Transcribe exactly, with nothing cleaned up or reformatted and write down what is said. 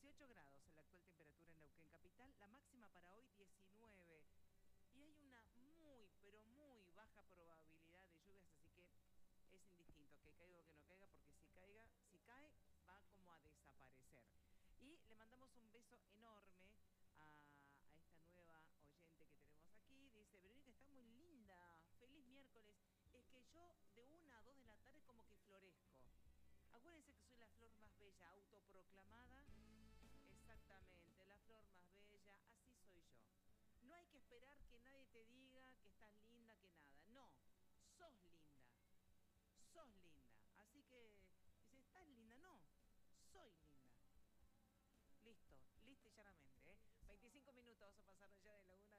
dieciocho grados en la actual temperatura en Neuquén Capital, la máxima para hoy diecinueve. Y hay una muy, pero muy baja probabilidad de lluvias, así que es indistinto que caiga o que no caiga, porque si caiga, si cae, va como a desaparecer. Y le mandamos un beso enorme a, a esta nueva oyente que tenemos aquí. Dice, Verónica, está muy linda, feliz miércoles. Es que yo de una a dos de la tarde como que florezco. Acuérdense que soy la flor más bella, autoproclamada. Exactamente, la flor más bella, así soy yo. No hay que esperar que nadie te diga que estás linda, que nada. No, sos linda, sos linda. Así que, dice, ¿estás linda? No, soy linda. Listo, listo y llanamente, ¿eh? veinticinco minutos pasaron ya de la una.